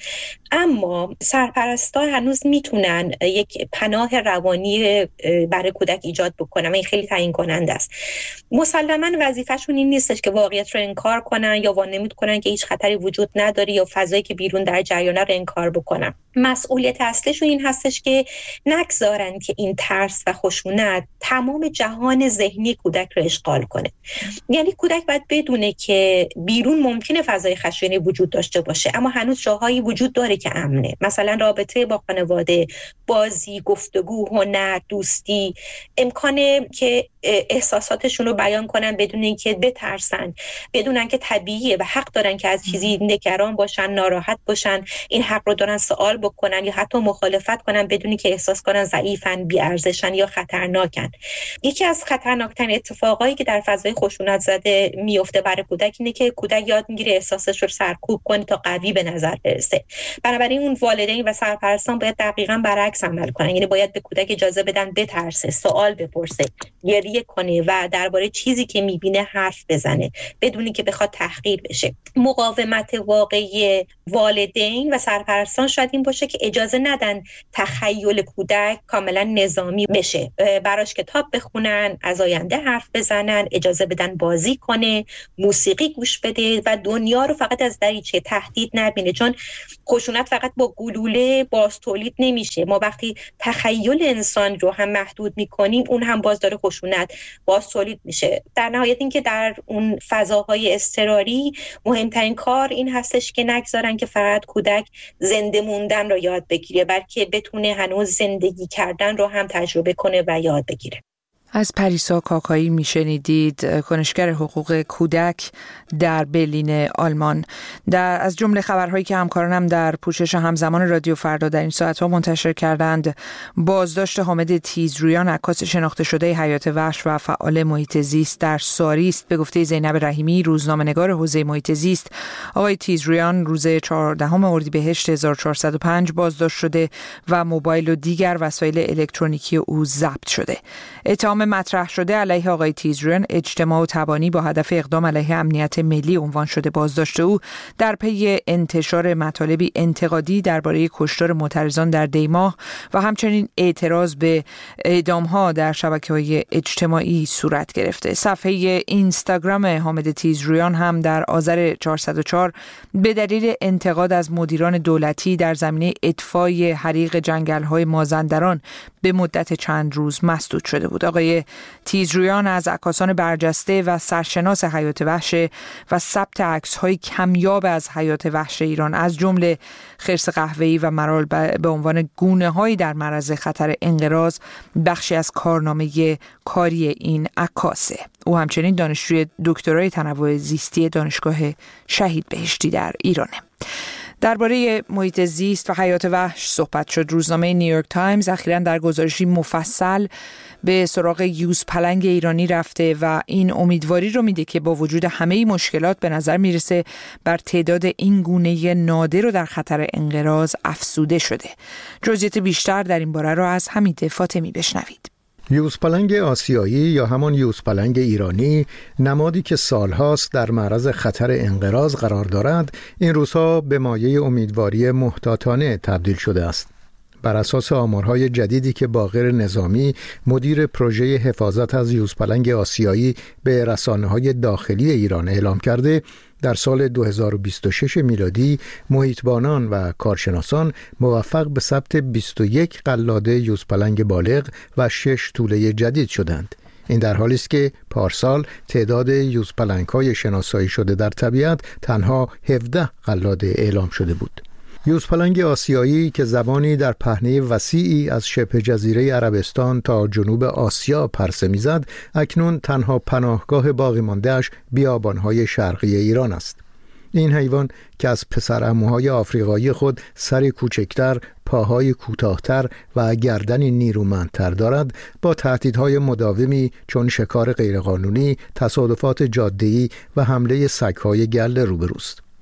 اما سرپرستان هنوز میتونن یک پناه روانی برای کودک ایجاد بکنن و این خیلی تعیین کننده است. مسلماً وظیفه‌شون این نیستش که واقعیت رو انکار کنن یا وانمود کنن که هیچ خطری وجود نداره یا فضایی که بیرون در جریانه رو انکار بکنن. مسئولیت اصلیشون این هستش که نگذارن که این ترس و خشونت تمام جهان ذهنی کودک رو اشغال کنه. یعنی کودک باید بدونه که بیرون ممکنه فضای خشنی وجود داشته باشه اما هنوز جاهایی وجود داره که امنه، مثلا رابطه با خانواده، بازی، گفتگو، هنر، دوستی، امکانه که احساساتشون رو بیان کنن بدون اینکه بترسن، بدونن که طبیعیه و حق دارن که از چیزی نگران باشن، ناراحت باشن، این حق رو دارن سوال بکنن یا حتی مخالفت کنن بدون که احساس کنن ضعیفن، بی‌ارزشن یا خطرناکن. یکی از خطرناکترین اتفاقایی که در فضای خشونت زده میفته برای کودک اینه که کودک یاد میگیره احساسش رو سرکوب کنه تا قوی به نظر برسه. بنابراین اون والدین و سرپرستان باید دقیقاً برعکس عمل کنن، یعنی باید به کودک اجازه بدن بترسه، سوال بپرسه، گریه کنه و درباره چیزی که میبینه حرف بزنه بدون که بخواد تحقیر بشه. مقاومت واقعی والدین و سرپرستان شاید این باشه که اجازه ندن تخیل کودک کاملا نظامی بشه، براش کتاب بخونن، از آینده حرف بزنن، اجازه بدن بازی کنه، موسیقی گوش بده و دنیا رو فقط از دریچه تهدید نبینه، چون خشونت فقط با گلوله باز تولید نمیشه. ما وقتی تخیل انسان رو هم محدود میکنیم اون هم باز داره خشونت باز تولید میشه. در نهایت این که در اون فضاهای اضطراری مهمترین کار این هستش که نگذارن که فقط کودک زنده موندن رو یاد بگیره، بلکه بتونه هنوز زندگی کردن رو هم تجربه کنه و یاد بگیره. از پریسا کاکایی میشنیدید، کنشگر حقوق کودک در برلین آلمان. در از جمله خبرهایی که همکارانم در پوشش همزمان رادیو فردا در این ساعت‌ها منتشر کردند، بازداشت حامد تیزرویان، عکاس شناخته شده حیات وحش و فعال محیط زیست در ساریست. به گفته زینب رحیمی، روزنامه‌نگار حوزه محیط زیست، آقای تیزرویان روز چهاردهم اردیبهشت هزار و چهارصد و پنج بازداشت شده و موبایل و دیگر وسایل الکترونیکی او ضبط شده. اتهام مطرح شده علیه آقای تیزرویان اجتماع و تبانی با هدف اقدام علیه امنیت ملی عنوان شده. بازداشت او در پی انتشار مطالبی انتقادی درباره کشتار معترضان در دیماه و همچنین اعتراض به اعدام‌ها در شبکه‌های اجتماعی صورت گرفته. صفحه اینستاگرام حامد تیزرویان هم در آذر چهارصد و چهار به دلیل انتقاد از مدیران دولتی در زمینه اطفای حریق جنگل‌های مازندران به مدت چند روز مسدود شده بود. آقای تیزرویان از عکاسان برجسته و سرشناس حیات وحش و ثبت عکس‌های کمیاب از حیات وحش ایران از جمله خرس قهوه‌ای و مرال به عنوان گونه‌هایی در معرض خطر انقراض بخشی از کارنامه کاری این عکاسه. او همچنین دانشجوی دکترای تنوع زیستی دانشگاه شهید بهشتی در ایرانه. درباره محیط زیست و حیات وحش صحبت شد. روزنامه نیویورک تایمز اخیراً در گزارشی مفصل به سراغ یوزپلنگ ایرانی رفته و این امیدواری رو میده که با وجود همه مشکلات به نظر میرسه بر تعداد این گونه نادر رو در خطر انقراض افزوده شده. جزئیات بیشتر در این باره رو از حمید فاطمی بشنوید. یوزپلنگ آسیایی یا همان یوزپلنگ ایرانی، نمادی که سالهاست در معرض خطر انقراض قرار دارد، این روزها به مایه امیدواری محتاطانه تبدیل شده است. بر اساس آمارهای جدیدی که باقر نظامی، مدیر پروژه حفاظت از یوزپلنگ آسیایی، به رسانه‌های داخلی ایران اعلام کرده، در سال دو هزار و بیست و شش میلادی محیطبانان و کارشناسان موفق به ثبت بیست و یک قلاده یوزپلنگ بالغ و شش توله جدید شدند. این در حالی است که پارسال تعداد یوزپلنگ‌های شناسایی شده در طبیعت تنها هفده قلاده اعلام شده بود. یوزپلنگ آسیایی که زبانی در پهنه وسیعی از شبه جزیره عربستان تا جنوب آسیا پرسه می‌زد، اکنون تنها پناهگاه باقی مانده‌اش بیابان‌های شرقی ایران است. این حیوان که از پسرعموهای آفریقایی خود سری کوچکتر، پاهای کوتاه‌تر و گردنی نیرومندتر دارد، با تهدیدهای مداومی چون شکار غیرقانونی، تصادفات جاده‌ای و حمله سگ‌های گله روبروست.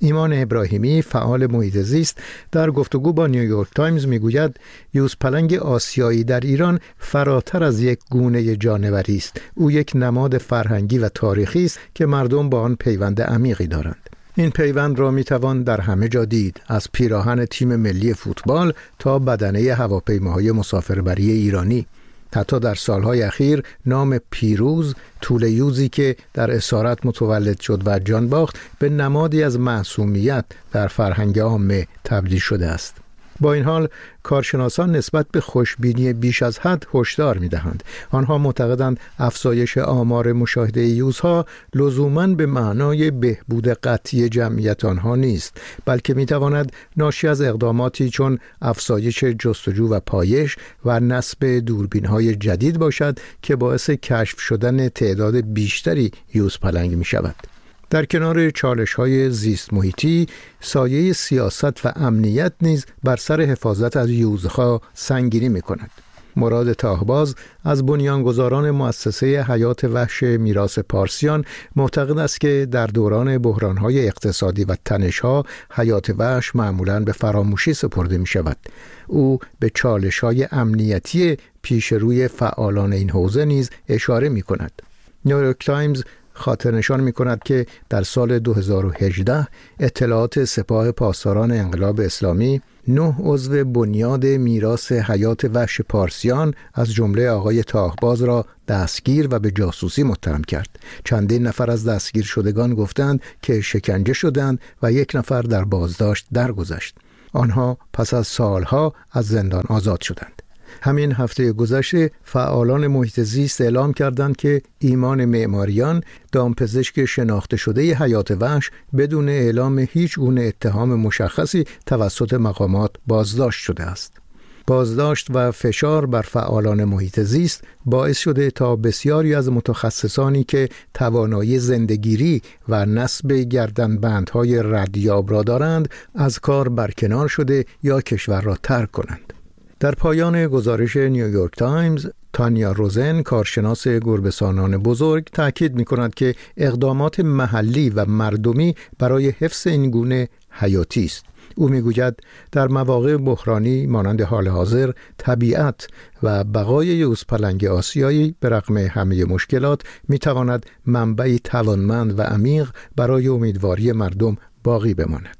ایمان ابراهیمی فعال محیط زیست در گفتگو با نیویورک تایمز میگوید یوزپلنگ آسیایی در ایران فراتر از یک گونه جانوری است. او یک نماد فرهنگی و تاریخی است که مردم با آن پیوند عمیقی دارند. این پیوند را میتوان در همه جا دید، از پیراهن تیم ملی فوتبال تا بدنه هواپیماهای مسافربری ایرانی. حتی در سالهای اخیر نام پیروز، توله یوزی که در اسارت متولد شد و جان باخت، به نمادی از معصومیت در فرهنگ عامه تبدیل شده است. با این حال کارشناسان نسبت به خوشبینی بیش از حد هشدار می‌دهند. آنها معتقدند افزایش آمار مشاهده یوزها لزوماً به معنای بهبود قطعی جمعیت آنها نیست، بلکه می‌تواند ناشی از اقداماتی چون افزایش جستجو و پایش و نصب دوربین‌های جدید باشد که باعث کشف شدن تعداد بیشتری یوزپلنگ می‌شود. در کنار چالش‌های زیست محیطی، سایه سیاست و امنیت نیز بر سر حفاظت از یوزها سنگینی می‌کند. مراد تاهباز از بنیانگذاران مؤسسه حیات وحش میراث پارسیان معتقد است که در دوران بحران‌های اقتصادی و تنش‌ها حیات وحش معمولاً به فراموشی سپرده می‌شود. او به چالش‌های امنیتی پیش روی فعالان این حوزه نیز اشاره می‌کند. نیویورک تایمز خاطر نشان می کند که در سال دو هزار و هجده اطلاعات سپاه پاسداران انقلاب اسلامی نه عضو بنیاد میراث حیات وحش پارسیان از جمله آقای تاهباز را دستگیر و به جاسوسی متهم کرد. چندین نفر از دستگیر شدگان گفتند که شکنجه شدند و یک نفر در بازداشت درگذشت. آنها پس از سالها از زندان آزاد شدند. همین هفته گذشته فعالان محیط زیست اعلام کردند که ایمان معماریان، دامپزشک شناخته شده حیات وحش، بدون اعلام هیچ گونه اتهام مشخصی توسط مقامات بازداشت شده است. بازداشت و فشار بر فعالان محیط زیست باعث شده تا بسیاری از متخصصانی که توانایی زندگیری و نصب گردنبندهای ردیاب را دارند از کار برکنار شده یا کشور را ترک کنند. در پایان گزارش نیویورک تایمز، تانیا روزن، کارشناس گربه‌سانان بزرگ، تأکید می‌کند که اقدامات محلی و مردمی برای حفظ این گونه حیاتی است. او می‌گوید در مواقع بحرانی مانند حال حاضر، طبیعت و بقای یوزپلنگ آسیایی به رغم همه مشکلات می‌تواند منبعی توانمند و عمیق برای امیدواری مردم باقی بماند.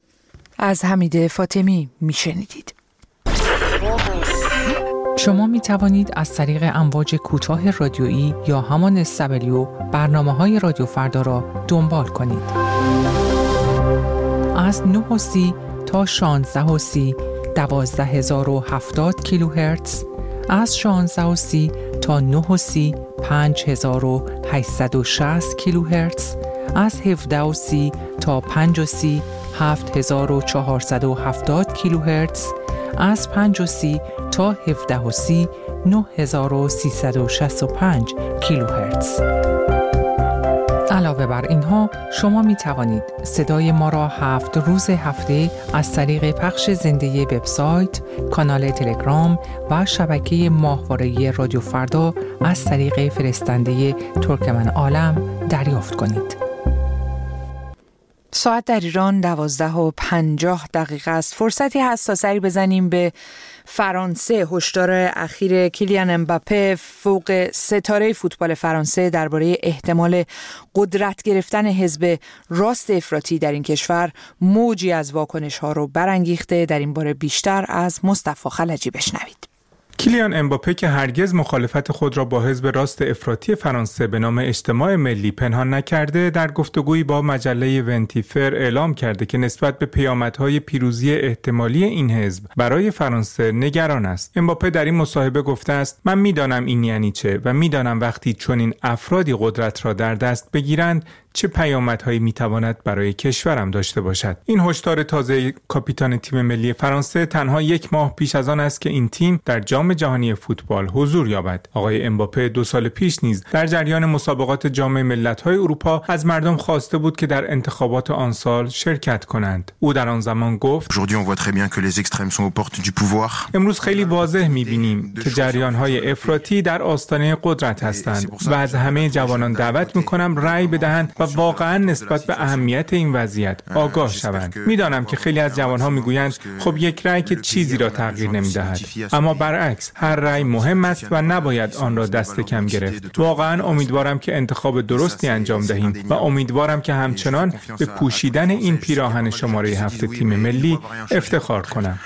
از حمید فاطمی میشنیدید. شما می توانید از طریق امواج کوتاه رادیویی یا همان اس دبلیو برنامه‌های رادیو فردا را دنبال کنید. از نه و سی تا شانزده و سی دوازده هزار و هفتاد کیلوهرتز، از شانزده و سی تا نه و سی پنج هزار و هشتصد و شصت کیلوهرتز، از هفده و سی تا پنج و سی هفت هزار و چهارصد و هفتاد کیلوهرتز، از پنج و سی تا هفده و سی نه هزار و سیصد و شصت و پنج کیلوهرتز. علاوه بر اینها شما می توانید صدای ما را هفت روز هفته از طریق پخش زنده وبسایت، کانال تلگرام و شبکه ماهواره‌ای رادیو فردا از طریق فرستنده ترکمن عالم دریافت کنید. ساعت در ایران دوازده و پنجاه دقیقه است. فرصتی هست تا سری بزنیم به فرانسه. هشدار اخیر کیلیان امباپه، فوق ستاره فوتبال فرانسه، درباره احتمال قدرت گرفتن حزب راست افراطی در این کشور موجی از واکنش‌ها رو برانگیخته. در این باره بیشتر از مصطفی خلجی بشنوید. کیلیان امباپه که هرگز مخالفت خود را با حزب راست افراطی فرانسه به نام اجتماع ملی پنهان نکرده، در گفتگویی با مجله ونتیفر اعلام کرده که نسبت به پیامدهای پیروزی احتمالی این حزب برای فرانسه نگران است. امباپه در این مصاحبه گفته است: من میدانم این یعنی چه و میدانم وقتی چنین افرادی قدرت را در دست بگیرند چه پیامدهایی میتواند برای کشورم داشته باشد. این هشدار تازه کاپیتان تیم ملی فرانسه تنها یک ماه پیش از آن است که این تیم در جام جهانی فوتبال حضور یابد. آقای امباپه دو سال پیش نیز در جریان مسابقات جام ملت‌های اروپا از مردم خواسته بود که در انتخابات آن سال شرکت کنند. او در آن زمان گفت: امروز خیلی واضح می‌بینیم که جریان‌های افراطی در آستانه قدرت هستند و از همه جوانان دعوت می‌کنم رأی بدهند و واقعا نسبت به اهمیت این وضعیت آگاه شوند. میدانم که خیلی از جوانها میگویند خب یک رأی که چیزی را تغییر نمیدهد، اما برعکس هر رأی مهم است و نباید آن را دست کم گرفت. واقعا امیدوارم که انتخاب درستی انجام دهیم و امیدوارم که همچنان به پوشیدن این پیراهن شماره هفت تیم ملی افتخار کنم.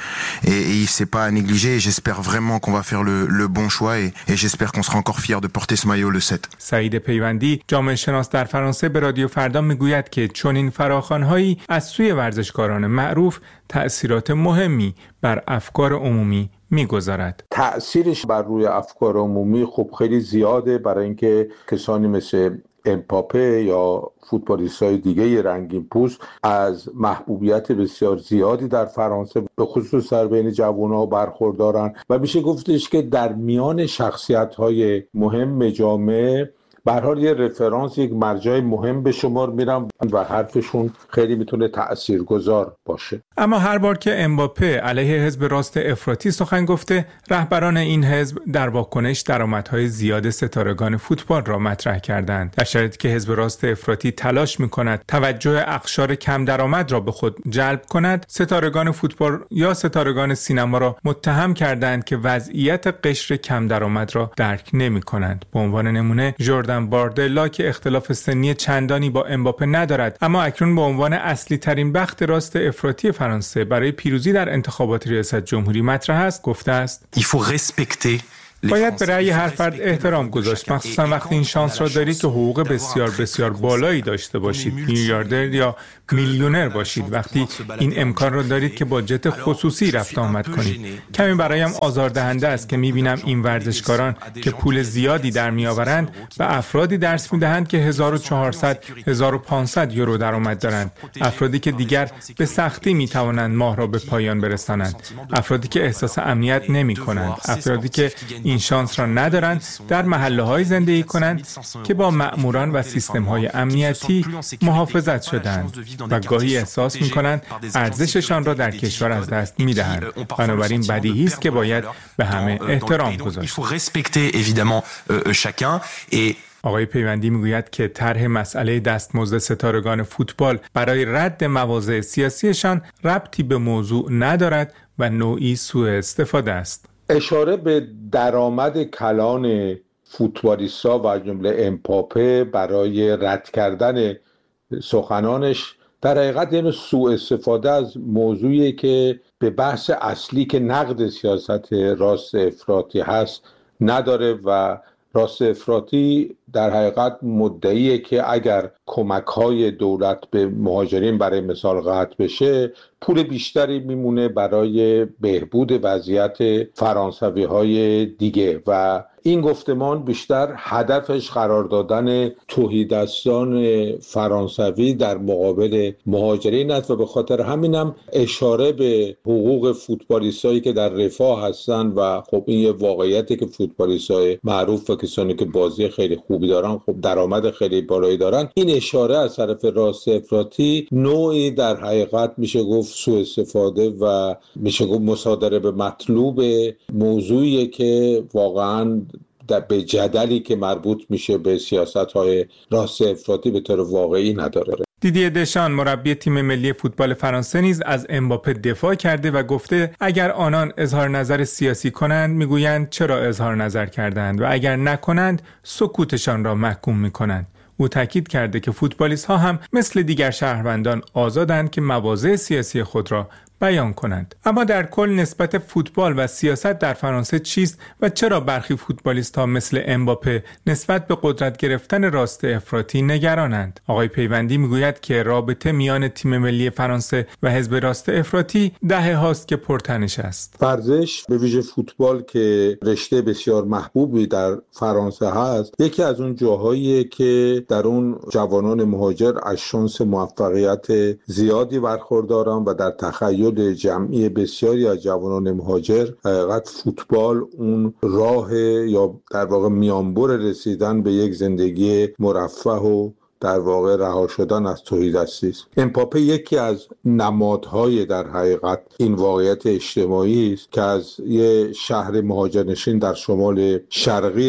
سعید پیوندی جامعه شناس در فرانسه به رادیو فردا میگوید که چون این فراخوان‌هایی از سوی ورزشکاران معروف تأثیرات مهمی بر افکار عمومی میگذارد. تأثیرش بر روی افکار عمومی خب خیلی زیاده، برای اینکه کسانی مثل امباپه یا فوتبالیست‌های دیگه رنگین پوست از محبوبیت بسیار زیادی در فرانسه به خصوص در بین جوان‌ها برخوردارن و میشه گفتش که در میان شخصیت‌های مهم جامعه به هر حال یه رفرانس، یک مرجع مهم به شمار میرن و حرفشون خیلی میتونه تاثیرگذار باشه. اما هر بار که امباپه علیه حزب راست افراطی سخن گفته، رهبران این حزب در واکنش درآمدهای زیاد ستارگان فوتبال را مطرح کردند. در شرایطی که حزب راست افراطی تلاش میکند توجه اقشار کم درآمد را به خود جلب کند، ستارگان فوتبال یا ستارگان سینما را متهم کردند که وضعیت قشر کم درآمد را درک نمیکنند. به عنوان نمونه ژوردن باردلا که اختلاف سنی چندانی با امباپه ندارد، اما اکنون به عنوان اصلی ترین بخت راست افراطی فرانسه برای پیروزی در انتخابات ریاست جمهوری مطرح است، گفته است باید به رأی هر فرد احترام گذاشت، مخصوصا وقتی این شانس را دارید که حقوق بسیار بسیار بالایی داشته باشید، میلیاردر یا میلیونر باشید، وقتی این امکان را دارید که با جت خصوصی رفت آمد کنید. کمی برایم آزاردهنده است که میبینم این ورزشکاران که پول زیادی در میآورند به افرادی درس میدهند که هزار و چهارصد هزار و پانصد یورو درآمد دارند، افرادی که دیگر به سختی میتوانند ماه را به پایان برسانند، افرادی که احساس امنیت نمیکنند، افرادی که این شانس را ندارند در محله‌های زندگی کنند که با مأموران و سیستم‌های امنیتی محافظت شدند و گاهی احساس می‌کنند ارزششان را در کشور از دست می‌دهند. بنابراین بدیهی است که باید به همه احترام گذاشت. آقای پیوندی میگوید که طرح مسئله دستمزد ستارگان فوتبال برای رد مواضع سیاسیشان ربطی به موضوع ندارد و نوعی سوء استفاده است. اشاره به درآمد کلان فوتبالیستا و جمله امباپه برای رد کردن سخنانش در حقیقت یعنی سوء استفاده از موضوعی که به بحث اصلی که نقد سیاست راست افراطی هست نداره و راست افراطی در حقیقت مدعیه که اگر کمک‌های دولت به مهاجرین برای مثال قطع بشه، پول بیشتری میمونه برای بهبود وضعیت فرانسوی‌های دیگه و این گفتمان بیشتر هدفش قرار دادن تهیدستان فرانسوی در مقابل مهاجرین است و به خاطر همینم اشاره به حقوق فوتبالیستایی که در رفاه هستن و خب این یه واقعیتی که فوتبالیستای معروف و کسانی که بازی خیلی خوبی دارن، خب درآمد خیلی بالایی دارن، این اشاره از طرف راست افراطی نوعی در حقیقت میشه گفت سوء استفاده و میشه گفت مصادره به مطلوب موضوعی که واقعاً به جدلی که مربوط میشه به سیاست‌های راست افراطی به طور واقعی نداره. دیدیه دشان مربی تیم ملی فوتبال فرانسه نیز از امباپه دفاع کرده و گفته اگر آنان اظهار نظر سیاسی کنند میگویند چرا اظهار نظر کردند و اگر نکنند سکوتشان را محکوم میکنند. او تاکید کرده که فوتبالیست‌ها هم مثل دیگر شهروندان آزادند که مواضع سیاسی خود را بیان کنند. اما در کل نسبت فوتبال و سیاست در فرانسه چیست و چرا برخی فوتبالیست‌ها مثل امباپه نسبت به قدرت گرفتن راست افراطی نگرانند؟ آقای پیوندی میگوید که رابطه میان تیم ملی فرانسه و حزب راست افراطی دهه هاست که پرتنش است. ورزش به ویژه فوتبال که رشته بسیار محبوبی در فرانسه هست، یکی از اون جاهاییه که در اون جوانان مهاجر از شانس موفقیت زیادی برخوردارن و در تخیل جمعی بسیاری از جوانان مهاجر حقیقت فوتبال اون راه یا در واقع میانبر رسیدن به یک زندگی مرفه و در واقع رها شدن از تهیدستی است. امباپه یکی از نمادهای در حقیقت این واقعیت اجتماعی است که از یه شهر مهاجرنشین در شمال شرقی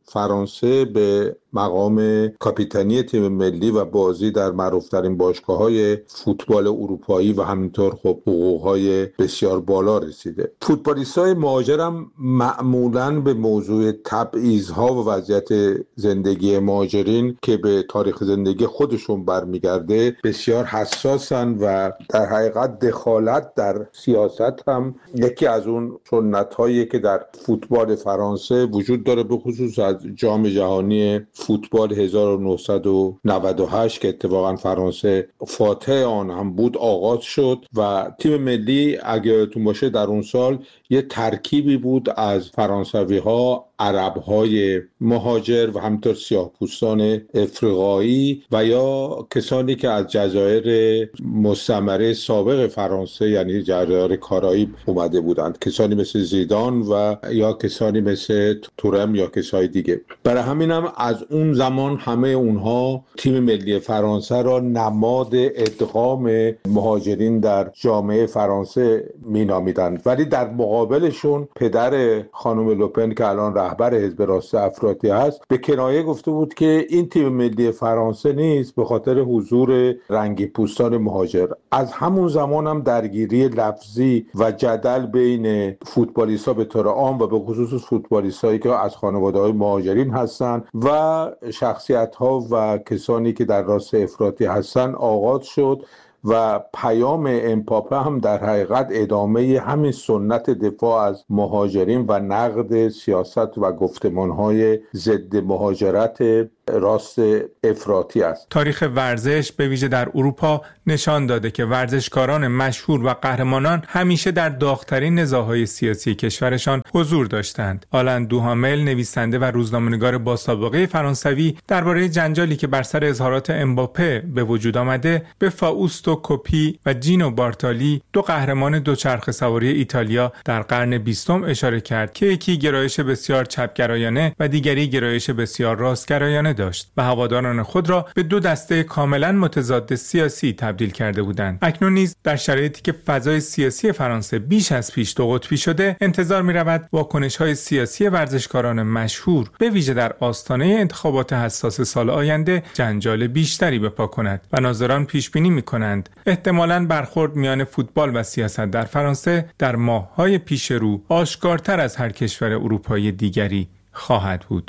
فرانسه به مقام کاپیتانی تیم ملی و بازی در معروفترین باشگاه‌های فوتبال اروپایی و همینطور خب حقوق‌های بسیار بالا رسیده. فوتبالیست‌های مهاجرم معمولاً به موضوع تبعیض‌ها و وضعیت زندگی مهاجرین که به تاریخ زندگی خودشون برمیگرده بسیار حساسن و در حقیقت دخالت در سیاست هم یکی از اون سنت‌هایی که در فوتبال فرانسه وجود داره، به خصوص از جام جهانی فوتبال هزار و نهصد و نود و هشت که اتفاقا فرانسه فاتح آن هم بود آغاز شد و تیم ملی اگه یادتون باشه در اون سال یه ترکیبی بود از فرانسوی ها، عرب های مهاجر و همینطور سیاه‌پوستان افریقایی و یا کسانی که از جزایر مستعمره سابق فرانسه یعنی جزایر کارائیب اومده بودند، کسانی مثل زیدان و یا کسانی مثل تورم یا کسای دیگه. برای همینم از اون زمان همه اونها تیم ملی فرانسه را نماد ادغام مهاجرین در جامعه فرانسه مینامیدند، ولی در مقابلشون پدر خانم لوپن که الان رهبر حزب راست افراطی هست به کنایه گفته بود که این تیم ملی فرانسه نیست به خاطر حضور رنگی پوستان مهاجر. از همون زمان هم درگیری لفظی و جدل بین فوتبالیست‌ها به طور عام و به خصوص فوتبالیستایی که از خانواده‌های مهاجرین هستن و شخصیت‌ها و کسانی که در راست افراطی هستن آغاز شد و پیام امپاپه هم در حقیقت ادامه همین سنت دفاع از مهاجرین و نقد سیاست و گفتمان‌های ضد مهاجرت راست افراطی است. تاریخ ورزش به ویژه در اروپا نشان داده که ورزشکاران مشهور و قهرمانان همیشه در داغ‌ترین نزاع‌های سیاسی کشورشان حضور داشتند. آلن دوهامل، نویسنده و روزنامه‌نگار با سابقه فرانسوی، درباره جنجالی که بر سر اظهارات امباپه به وجود آمده به فاوستو کوپی و جینو بارتالی، دو قهرمان دوچرخه سواری ایتالیا در قرن بیستم اشاره کرد که یکی گرایش بسیار چپگرایانه و دیگری گرایش بسیار راستگرایانه داشت و هواداران خود را به دو دسته کاملا متضاد سیاسی تبدیل کرده بودند. اکنون نیز در شرایطی که فضای سیاسی فرانسه بیش از پیش دو قطبی شده، انتظار می‌رود واکنش‌های سیاسی ورزشکاران مشهور به ویژه در آستانه انتخابات حساس سال آینده جنجال بیشتری به پا کند و ناظران پیش بینی می‌کنند احتمالاً برخورد میان فوتبال و سیاست در فرانسه در ماه‌های پیش رو آشکارتر از هر کشور اروپایی دیگری خواهد بود.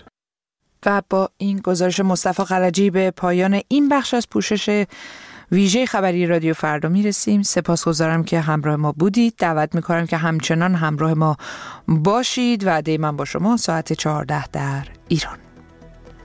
و با این گزارش مصطفی قلجی به پایان این بخش از پوشش ویژه خبری رادیو فردا میرسیم. سپاسگزارم که همراه ما بودید. دعوت میکنم که همچنان همراه ما باشید. وعده من با شما ساعت چهارده در ایران.